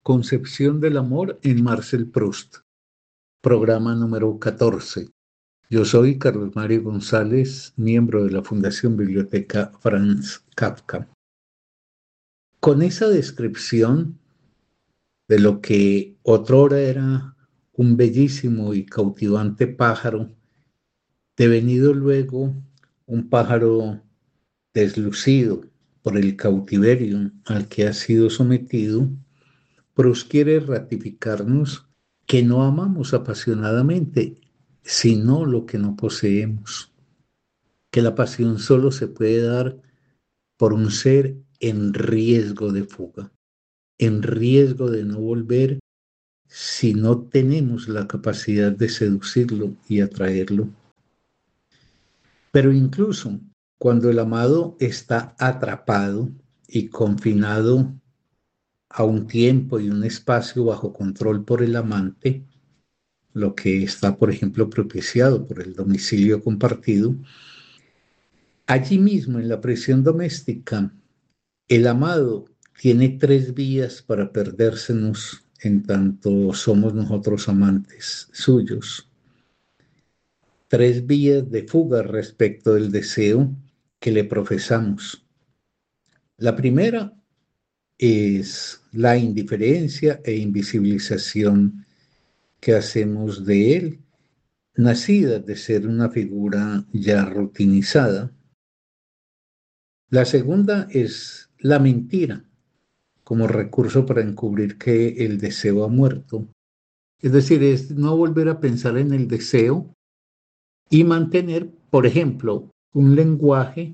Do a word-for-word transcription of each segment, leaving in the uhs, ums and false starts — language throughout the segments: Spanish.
Concepción del amor en Marcel Proust, programa número catorce. Yo soy Carlos Mario González, miembro de la Fundación Biblioteca Franz Kafka. Con esa descripción de lo que otrora era un bellísimo y cautivante pájaro, devenido luego un pájaro deslucido por el cautiverio al que ha sido sometido, Proust quiere ratificarnos que no amamos apasionadamente, sino lo que no poseemos, que la pasión solo se puede dar por un ser en riesgo de fuga, en riesgo de no volver si no tenemos la capacidad de seducirlo y atraerlo. Pero incluso cuando el amado está atrapado y confinado a un tiempo y un espacio bajo control por el amante, lo que está, por ejemplo, propiciado por el domicilio compartido, allí mismo en la prisión doméstica, el amado tiene tres vías para perdérsenos en tanto somos nosotros amantes suyos. Tres vías de fuga respecto del deseo que le profesamos. La primera es la indiferencia e invisibilización que hacemos de él, nacida de ser una figura ya rutinizada. La segunda es la mentira, como recurso para encubrir que el deseo ha muerto. Es decir, es no volver a pensar en el deseo y mantener, por ejemplo, un lenguaje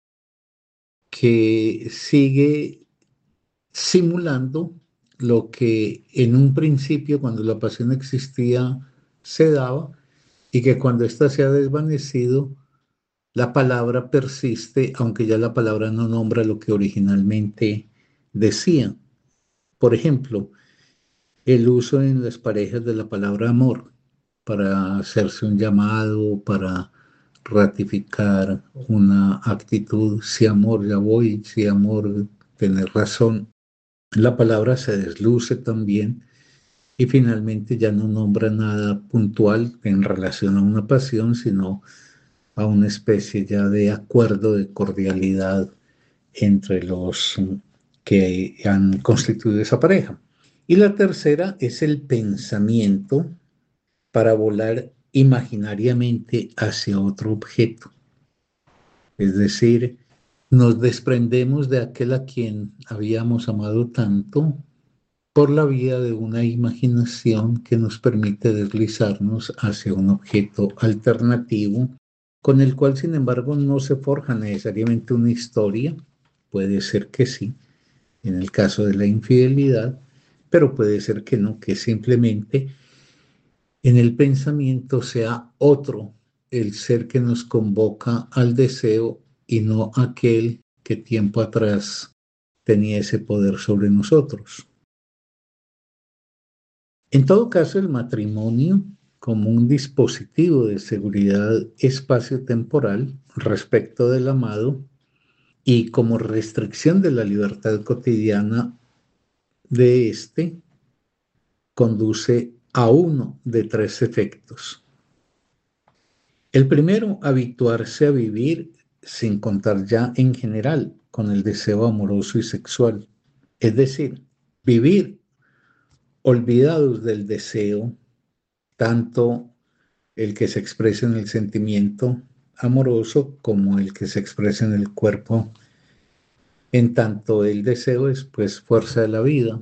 que sigue simulando lo que en un principio, cuando la pasión existía, se daba, y que cuando ésta se ha desvanecido, la palabra persiste, aunque ya la palabra no nombra lo que originalmente decía. Por ejemplo, el uso en las parejas de la palabra amor para hacerse un llamado, para ratificar una actitud, sí amor, ya voy, sí amor, tener razón. La palabra se desluce también y finalmente ya no nombra nada puntual en relación a una pasión, sino a una especie ya de acuerdo de cordialidad entre los que han constituido esa pareja. Y la tercera es el pensamiento para volar imaginariamente hacia otro objeto. Es decir, nos desprendemos de aquel a quien habíamos amado tanto por la vía de una imaginación que nos permite deslizarnos hacia un objeto alternativo, con el cual, sin embargo, no se forja necesariamente una historia. Puede ser que sí, en el caso de la infidelidad, pero puede ser que no, que simplemente en el pensamiento sea otro el ser que nos convoca al deseo y no aquel que tiempo atrás tenía ese poder sobre nosotros. En todo caso, el matrimonio, como un dispositivo de seguridad espacio-temporal respecto del amado y como restricción de la libertad cotidiana de éste, conduce a uno de tres efectos. El primero, habituarse a vivir sin contar ya en general con el deseo amoroso y sexual. Es decir, vivir olvidados del deseo, tanto el que se expresa en el sentimiento amoroso como el que se expresa en el cuerpo, en tanto el deseo es pues fuerza de la vida.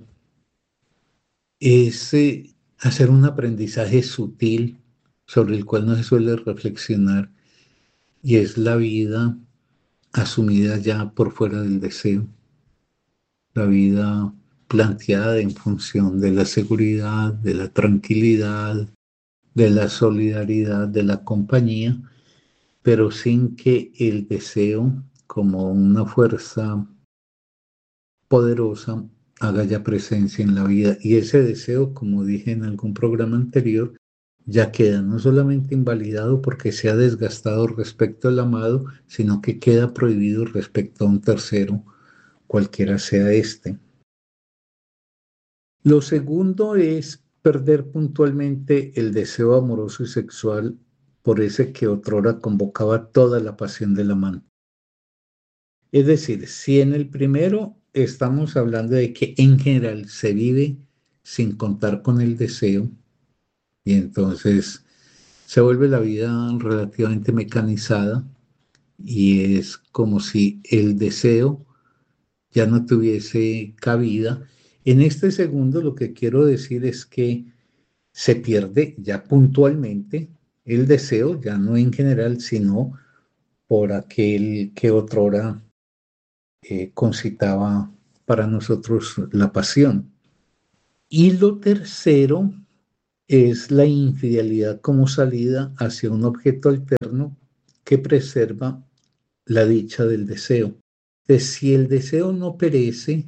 Es eh, hacer un aprendizaje sutil sobre el cual no se suele reflexionar, y es la vida asumida ya por fuera del deseo, la vida planteada en función de la seguridad, de la tranquilidad, de la solidaridad, de la compañía, pero sin que el deseo, como una fuerza poderosa, haga ya presencia en la vida. Y ese deseo, como dije en algún programa anterior, ya queda no solamente invalidado porque se ha desgastado respecto al amado, sino que queda prohibido respecto a un tercero, cualquiera sea este. Lo segundo es perder puntualmente el deseo amoroso y sexual por ese que otrora convocaba toda la pasión del amante. Es decir, si en el primero estamos hablando de que en general se vive sin contar con el deseo, y entonces se vuelve la vida relativamente mecanizada y es como si el deseo ya no tuviese cabida. En este segundo lo que quiero decir es que se pierde ya puntualmente el deseo, ya no en general, sino por aquel que otrora eh, concitaba para nosotros la pasión. Y lo tercero es la infidelidad como salida hacia un objeto alterno que preserva la dicha del deseo. Entonces, si el deseo no perece,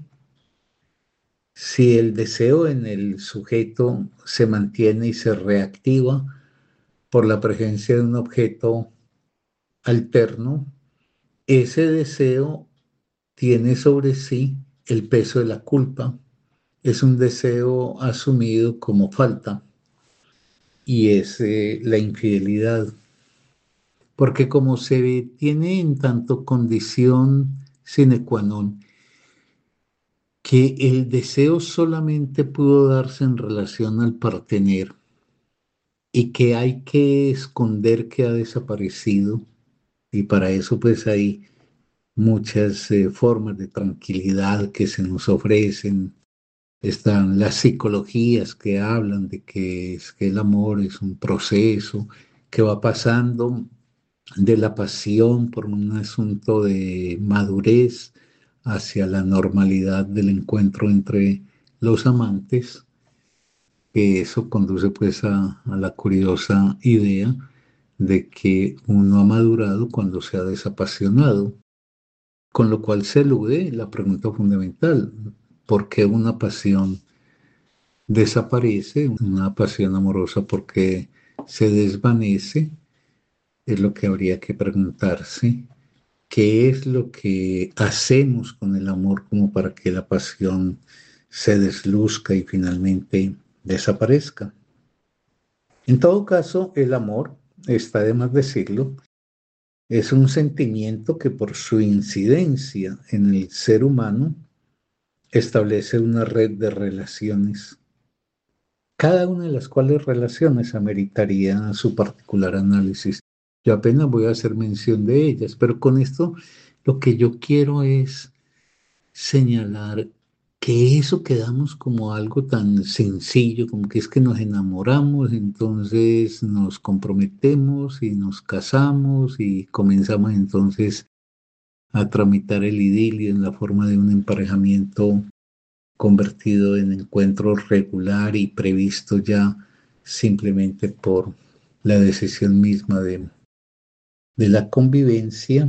si el deseo en el sujeto se mantiene y se reactiva por la presencia de un objeto alterno, ese deseo tiene sobre sí el peso de la culpa. Es un deseo asumido como falta y es eh, la infidelidad. Porque como se tiene en tanto condición sine qua non que el deseo solamente pudo darse en relación al partener y que hay que esconder que ha desaparecido, y para eso pues hay muchas eh, formas de tranquilidad que se nos ofrecen. Están las psicologías que hablan de que, es que el amor es un proceso que va pasando de la pasión por un asunto de madurez hacia la normalidad del encuentro entre los amantes, que eso conduce pues a, a la curiosa idea de que uno ha madurado cuando se ha desapasionado, con lo cual se elude la pregunta fundamental: ¿por qué una pasión desaparece? Una pasión amorosa, porque se desvanece, es lo que habría que preguntarse. ¿Qué es lo que hacemos con el amor como para que la pasión se desluzca y finalmente desaparezca? En todo caso, el amor, está de más decirlo, es un sentimiento que por su incidencia en el ser humano establece una red de relaciones, cada una de las cuales relaciones ameritaría su particular análisis. Yo apenas voy a hacer mención de ellas, pero con esto lo que yo quiero es señalar que eso quedamos como algo tan sencillo, como que es que nos enamoramos, entonces nos comprometemos y nos casamos y comenzamos entonces a tramitar el idilio en la forma de un emparejamiento convertido en encuentro regular y previsto ya simplemente por la decisión misma de, de la convivencia.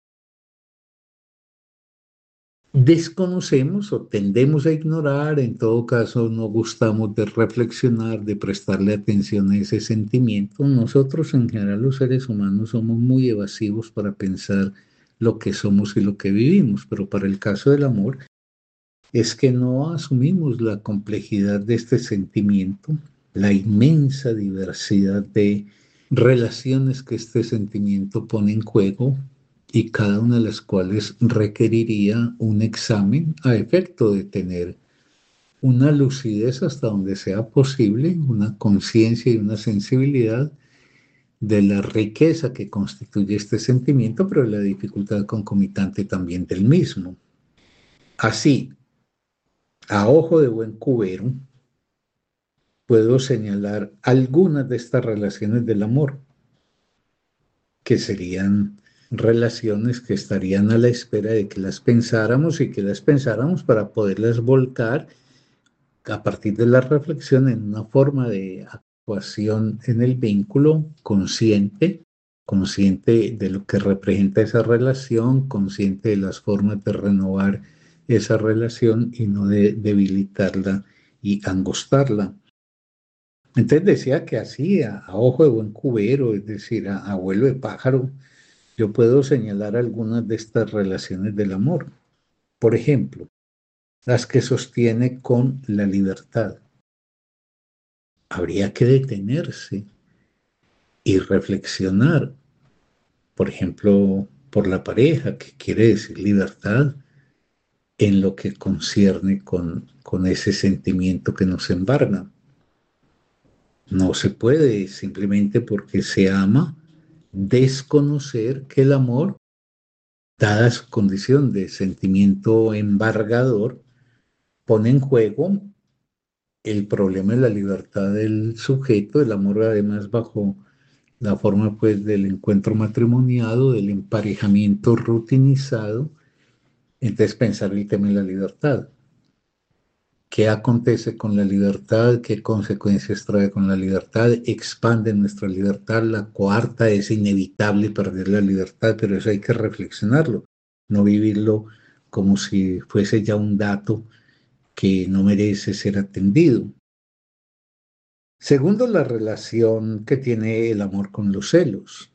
Desconocemos o tendemos a ignorar, en todo caso no gustamos de reflexionar, de prestarle atención a ese sentimiento. Nosotros en general los seres humanos somos muy evasivos para pensar lo que somos y lo que vivimos, pero para el caso del amor es que no asumimos la complejidad de este sentimiento, la inmensa diversidad de relaciones que este sentimiento pone en juego y cada una de las cuales requeriría un examen a efecto de tener una lucidez hasta donde sea posible, una conciencia y una sensibilidad de la riqueza que constituye este sentimiento, pero de la dificultad concomitante también del mismo. Así, a ojo de buen cubero, puedo señalar algunas de estas relaciones del amor, que serían relaciones que estarían a la espera de que las pensáramos y que las pensáramos para poderlas volcar a partir de la reflexión en una forma de actuación en el vínculo consciente, consciente de lo que representa esa relación, consciente de las formas de renovar esa relación y no de debilitarla y angostarla. Entonces decía que así, a, a ojo de buen cubero, es decir, a, a vuelo de pájaro, yo puedo señalar algunas de estas relaciones del amor. Por ejemplo, las que sostiene con la libertad. Habría que detenerse y reflexionar, por ejemplo, por la pareja, que quiere decir libertad, en lo que concierne con, con ese sentimiento que nos embarga. No se puede simplemente porque se ama desconocer que el amor, dada su condición de sentimiento embargador, pone en juego el problema de la libertad del sujeto, el amor además bajo la forma pues del encuentro matrimoniado, del emparejamiento rutinizado. Entonces pensar el tema de la libertad. ¿Qué acontece con la libertad? ¿Qué consecuencias trae con la libertad? ¿Expande nuestra libertad? La coarta, es inevitable perder la libertad, pero eso hay que reflexionarlo, no vivirlo como si fuese ya un dato que no merece ser atendido. Segundo, la relación que tiene el amor con los celos.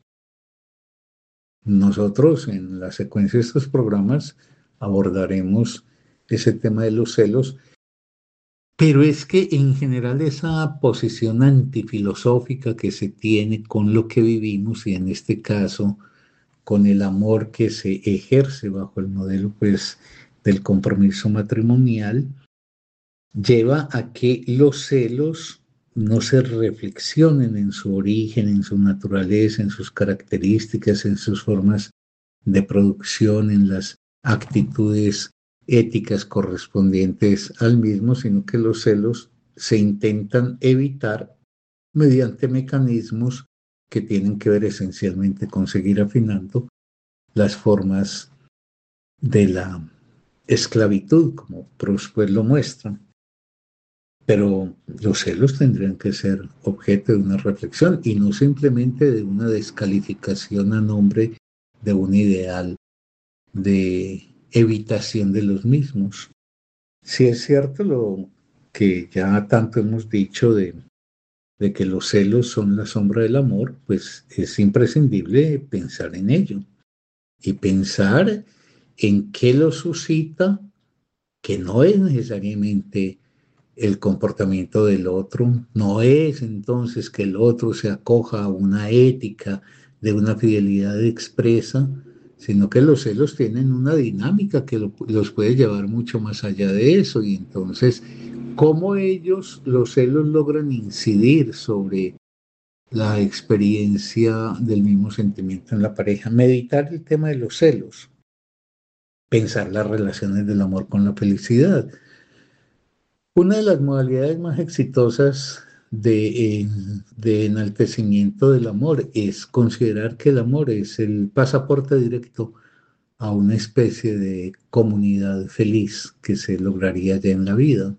Nosotros en la secuencia de estos programas abordaremos ese tema de los celos. Pero es que en general esa posición antifilosófica que se tiene con lo que vivimos y en este caso con el amor que se ejerce bajo el modelo pues del compromiso matrimonial, lleva a que los celos no se reflexionen en su origen, en su naturaleza, en sus características, en sus formas de producción, en las actitudes éticas correspondientes al mismo, sino que los celos se intentan evitar mediante mecanismos que tienen que ver esencialmente con seguir afinando las formas de la esclavitud, como Proust pues lo muestra. Pero los celos tendrían que ser objeto de una reflexión y no simplemente de una descalificación a nombre de un ideal de evitación de los mismos. Si es cierto lo que ya tanto hemos dicho de, de que los celos son la sombra del amor, pues es imprescindible pensar en ello y pensar en qué lo suscita, que no es necesariamente el comportamiento del otro, no es entonces que el otro se acoja a una ética de una fidelidad expresa, sino que los celos tienen una dinámica que lo, los puede llevar mucho más allá de eso. Y entonces, ¿cómo ellos, los celos, logran incidir sobre la experiencia del mismo sentimiento en la pareja? Meditar el tema de los celos, pensar las relaciones del amor con la felicidad. Una de las modalidades más exitosas de, de, enaltecimiento del amor es considerar que el amor es el pasaporte directo a una especie de comunidad feliz que se lograría ya en la vida.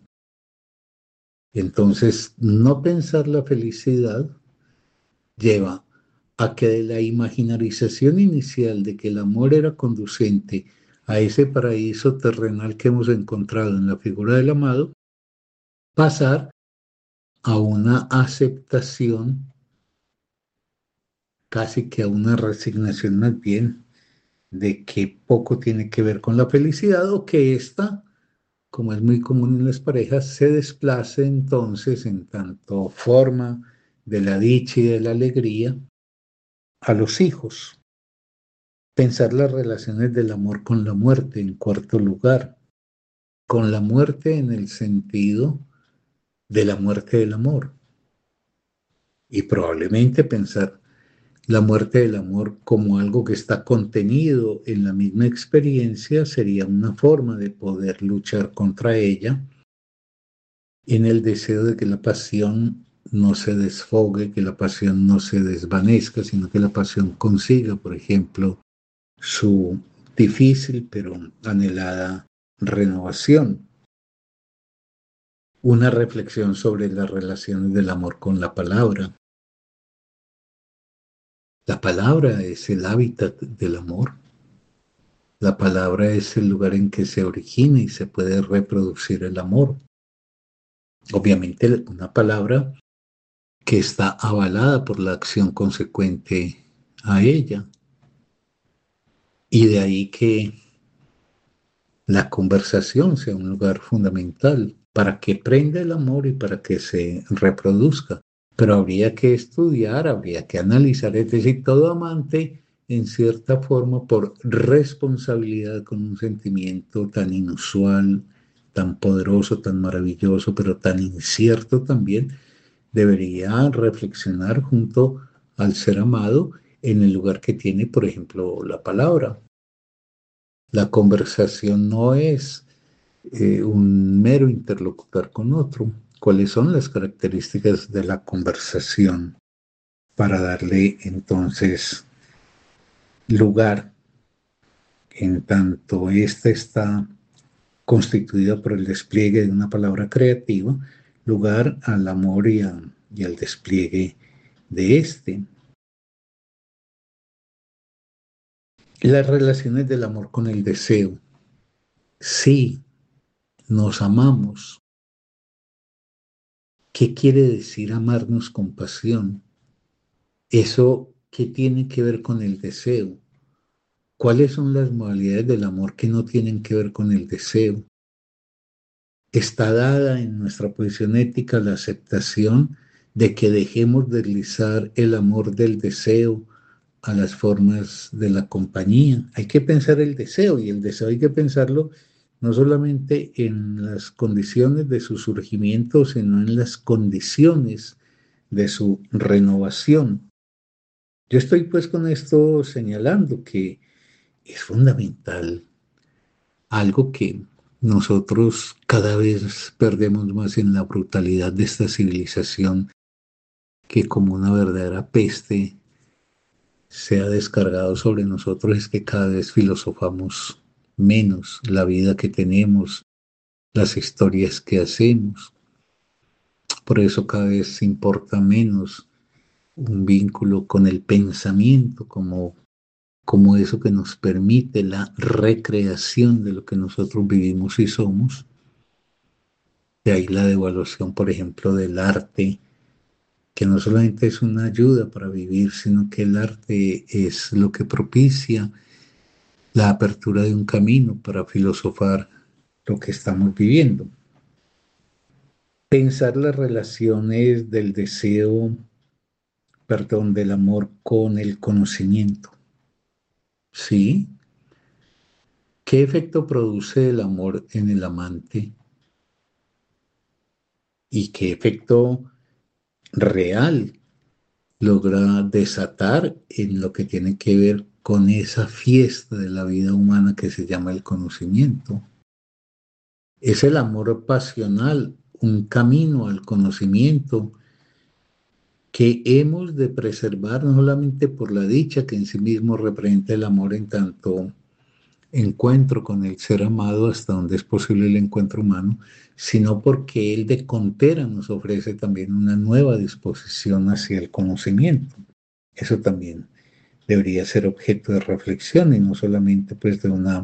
Entonces, no pensar la felicidad lleva a que de la imaginarización inicial de que el amor era conducente a ese paraíso terrenal que hemos encontrado en la figura del amado, pasar a una aceptación, casi que a una resignación más bien, de que poco tiene que ver con la felicidad o que ésta, como es muy común en las parejas, se desplace entonces en tanto forma de la dicha y de la alegría a los hijos. Pensar las relaciones del amor con la muerte, en cuarto lugar, con la muerte en el sentido de la muerte del amor. Y probablemente pensar la muerte del amor como algo que está contenido en la misma experiencia sería una forma de poder luchar contra ella en el deseo de que la pasión no se desfogue, que la pasión no se desvanezca, sino que la pasión consiga, por ejemplo, su difícil pero anhelada renovación. Una reflexión sobre las relaciones del amor con la palabra. La palabra es el hábitat del amor. La palabra es el lugar en que se origina y se puede reproducir el amor. Obviamente una palabra que está avalada por la acción consecuente a ella. Y de ahí que la conversación sea un lugar fundamental para que prenda el amor y para que se reproduzca. Pero habría que estudiar, habría que analizar, es decir, todo amante en cierta forma por responsabilidad con un sentimiento tan inusual, tan poderoso, tan maravilloso, pero tan incierto también, debería reflexionar junto al ser amado en el lugar que tiene, por ejemplo, la palabra. La conversación no es eh, un mero interlocutor con otro. ¿Cuáles son las características de la conversación para darle entonces lugar, en tanto ésta está constituida por el despliegue de una palabra creativa, lugar al amor y, a, y al despliegue de éste? Las relaciones del amor con el deseo. Sí, nos amamos. ¿Qué quiere decir amarnos con pasión? ¿Eso qué tiene que ver con el deseo? ¿Cuáles son las modalidades del amor que no tienen que ver con el deseo? Está dada en nuestra posición ética la aceptación de que dejemos deslizar el amor del deseo a las formas de la compañía. Hay que pensar el deseo y el deseo hay que pensarlo no solamente en las condiciones de su surgimiento, sino en las condiciones de su renovación. Yo estoy pues con esto señalando que es fundamental, algo que nosotros cada vez perdemos más en la brutalidad de esta civilización, que como una verdadera peste se ha descargado sobre nosotros, es que cada vez filosofamos menos la vida que tenemos, las historias que hacemos. Por eso cada vez importa menos un vínculo con el pensamiento como, como eso que nos permite la recreación de lo que nosotros vivimos y somos. De ahí la devaluación, por ejemplo, del arte, que no solamente es una ayuda para vivir, sino que el arte es lo que propicia la apertura de un camino para filosofar lo que estamos viviendo. Pensar las relaciones del deseo, perdón, del amor con el conocimiento. ¿Sí? ¿Qué efecto produce el amor en el amante? ¿Y qué efecto real logra desatar en lo que tiene que ver con esa fiesta de la vida humana que se llama el conocimiento? Es el amor pasional, un camino al conocimiento que hemos de preservar no solamente por la dicha que en sí mismo representa el amor en tanto encuentro con el ser amado hasta donde es posible el encuentro humano, sino porque él de contera nos ofrece también una nueva disposición hacia el conocimiento. Eso también debería ser objeto de reflexión y no solamente pues de una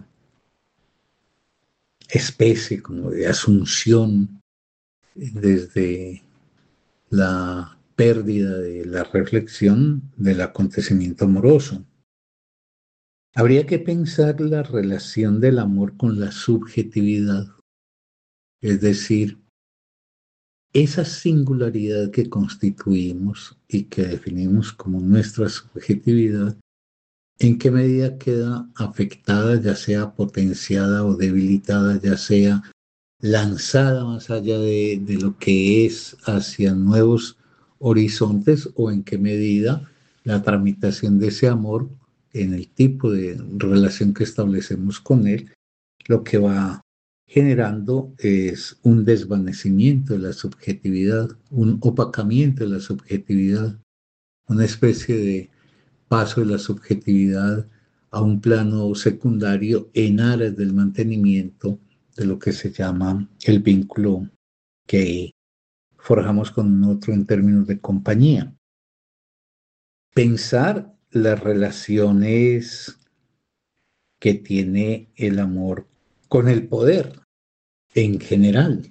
especie como de asunción desde la pérdida de la reflexión del acontecimiento amoroso. Habría que pensar la relación del amor con la subjetividad, es decir, esa singularidad que constituimos y que definimos como nuestra subjetividad, ¿en qué medida queda afectada, ya sea potenciada o debilitada, ya sea lanzada más allá de, de lo que es hacia nuevos horizontes, o en qué medida la tramitación de ese amor en el tipo de relación que establecemos con él, lo que va generando es un desvanecimiento de la subjetividad, un opacamiento de la subjetividad, una especie de paso de la subjetividad a un plano secundario en aras del mantenimiento de lo que se llama el vínculo que forjamos con otro en términos de compañía. Pensar las relaciones que tiene el amor con el poder en general.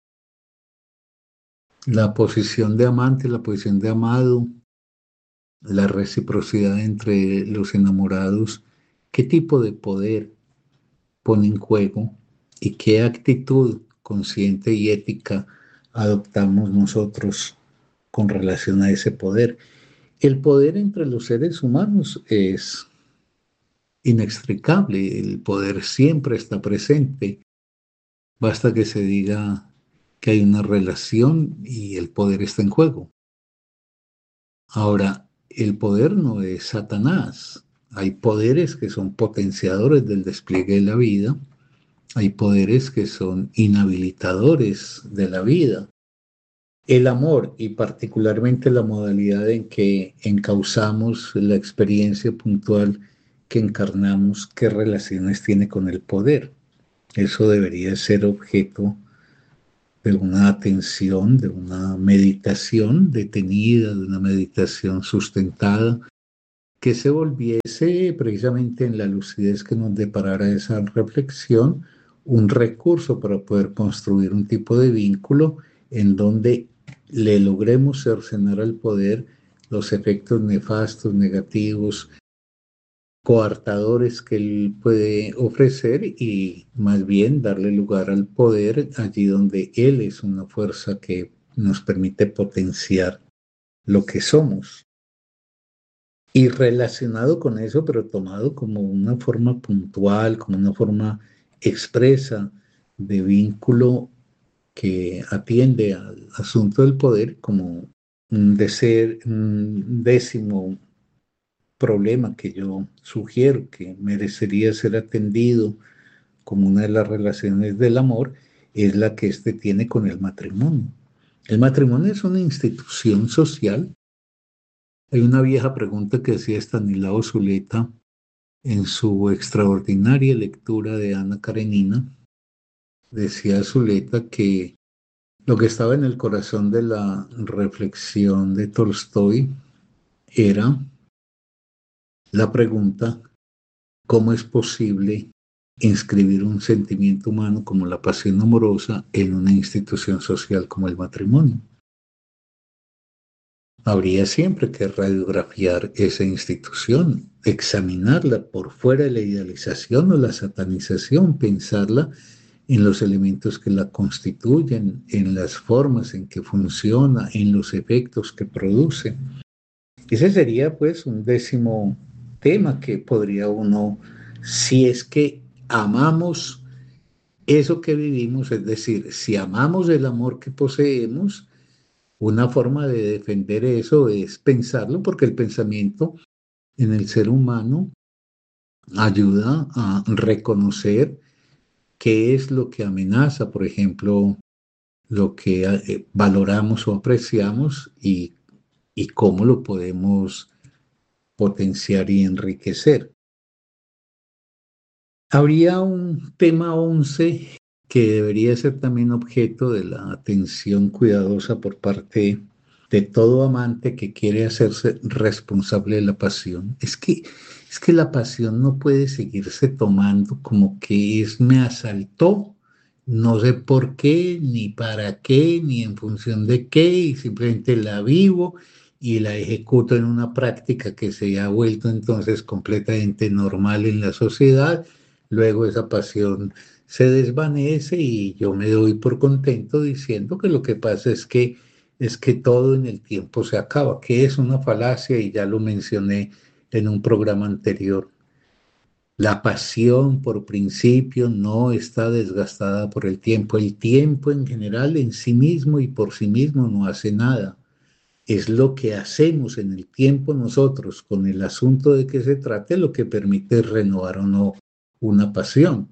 La posición de amante, la posición de amado, la reciprocidad entre los enamorados, ¿qué tipo de poder pone en juego y qué actitud consciente y ética adoptamos nosotros con relación a ese poder. El poder entre los seres humanos es inextricable, el poder siempre está presente. Basta que se diga que hay una relación y el poder está en juego. Ahora, el poder no es Satanás. Hay poderes que son potenciadores del despliegue de la vida. Hay poderes que son inhabilitadores de la vida. El amor, y particularmente la modalidad en que encauzamos la experiencia puntual que encarnamos, qué relaciones tiene con el poder. Eso debería ser objeto de una atención, de una meditación detenida, de una meditación sustentada, que se volviese precisamente en la lucidez que nos deparara esa reflexión, un recurso para poder construir un tipo de vínculo en donde le logremos cercenar al poder los efectos nefastos, negativos, coartadores que él puede ofrecer y más bien darle lugar al poder allí donde él es una fuerza que nos permite potenciar lo que somos. Y relacionado con eso, pero tomado como una forma puntual, como una forma expresa de vínculo que atiende al asunto del poder, como un, deser, un décimo problema que yo sugiero que merecería ser atendido como una de las relaciones del amor, es la que éste tiene con el matrimonio. El matrimonio es una institución social. Hay una vieja pregunta que hacía Estanislao Zuleta en su extraordinaria lectura de Ana Karenina. Decía Zuleta que lo que estaba en el corazón de la reflexión de Tolstoy era la pregunta: ¿cómo es posible inscribir un sentimiento humano como la pasión amorosa en una institución social como el matrimonio? Habría siempre que radiografiar esa institución, examinarla por fuera de la idealización o la satanización, pensarla en los elementos que la constituyen, en las formas en que funciona, en los efectos que produce. Ese sería pues un décimo tema que podría uno, si es que amamos eso que vivimos, es decir, si amamos el amor que poseemos, una forma de defender eso es pensarlo, porque el pensamiento en el ser humano ayuda a reconocer qué es lo que amenaza, por ejemplo, lo que eh, valoramos o apreciamos y, y cómo lo podemos potenciar y enriquecer. Habría un tema once que debería ser también objeto de la atención cuidadosa por parte de todo amante que quiere hacerse responsable de la pasión. Es que, es que la pasión no puede seguirse tomando como que es me asaltó, no sé por qué, ni para qué, ni en función de qué, y simplemente la vivo y la ejecuto en una práctica que se ha vuelto entonces completamente normal en la sociedad. Luego esa pasión se desvanece y yo me doy por contento diciendo que lo que pasa es que es que todo en el tiempo se acaba, que es una falacia y ya lo mencioné en un programa anterior. La pasión por principio no está desgastada por el tiempo. El tiempo en general en sí mismo y por sí mismo no hace nada. Es lo que hacemos en el tiempo nosotros con el asunto de que se trate lo que permite renovar o no una pasión.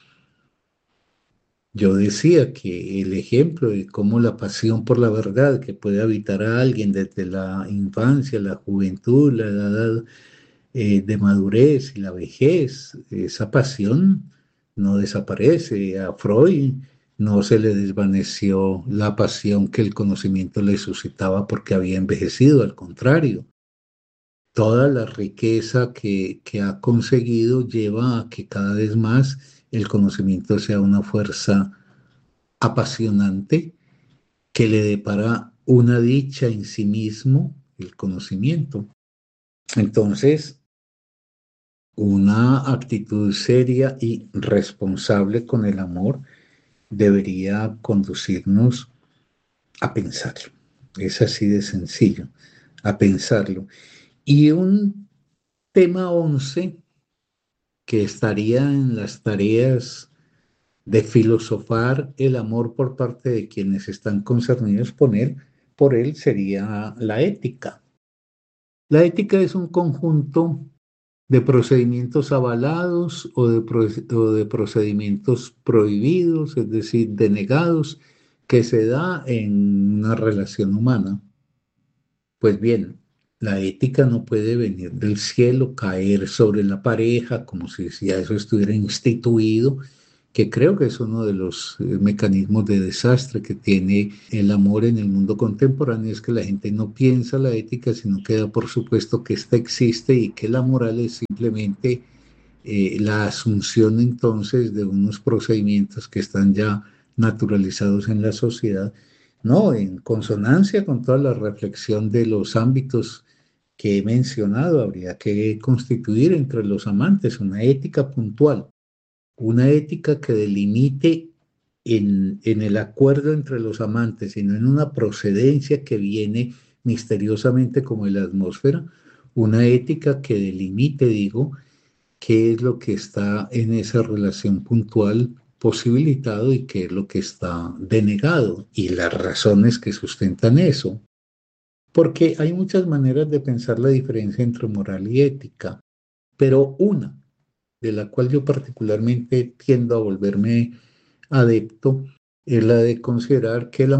Yo decía que el ejemplo de cómo la pasión por la verdad que puede habitar a alguien desde la infancia, la juventud, la edad eh, de madurez y la vejez, esa pasión no desaparece. A Freud no se le desvaneció la pasión que el conocimiento le suscitaba porque había envejecido, al contrario. Toda la riqueza que, que ha conseguido lleva a que cada vez más el conocimiento sea una fuerza apasionante que le depara una dicha en sí mismo, el conocimiento. Entonces, Una actitud seria y responsable con el amor debería conducirnos a pensarlo. Es así de sencillo, a pensarlo. Y un tema once que estaría en las tareas de filosofar el amor por parte de quienes están concernidos por él, por él sería la ética. La ética es un conjunto de procedimientos avalados o de, pro- o de procedimientos prohibidos, es decir, denegados, que se da en una relación humana. Pues bien, la ética no puede venir del cielo, caer sobre la pareja como si ya eso estuviera instituido, que creo que es uno de los eh, mecanismos de desastre que tiene el amor en el mundo contemporáneo, es que la gente no piensa la ética, sino que da por supuesto que ésta existe y que la moral es simplemente eh, la asunción entonces de unos procedimientos que están ya naturalizados en la sociedad, no, en consonancia con toda la reflexión de los ámbitos que he mencionado, habría que constituir entre los amantes una ética puntual, una ética que delimite en, en el acuerdo entre los amantes y no en una procedencia que viene misteriosamente como en la atmósfera, una ética que delimite, digo, qué es lo que está en esa relación puntual posibilitado y qué es lo que está denegado y las razones que sustentan eso. Porque hay muchas maneras de pensar la diferencia entre moral y ética, pero una de la cual yo particularmente tiendo a volverme adepto es la de considerar que la